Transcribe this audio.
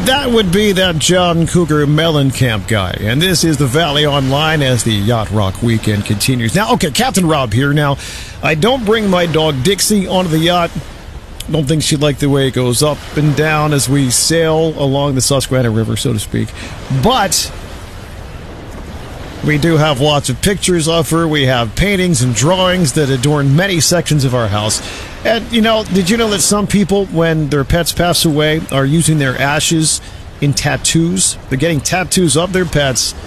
That would be that John Cougar Mellencamp guy. And this is the Valley Online as the Yacht Rock weekend continues. Now, okay, Captain Rob here. Now, I don't bring my dog Dixie onto the yacht. Don't think she'd like the way it goes up and down as we sail along the Susquehanna River, so to speak. But we do have lots of pictures of her. We have paintings and drawings that adorn many sections of our house. And, you know, did you know that some people, when their pets pass away, are using their ashes in tattoos? They're getting tattoos of their pets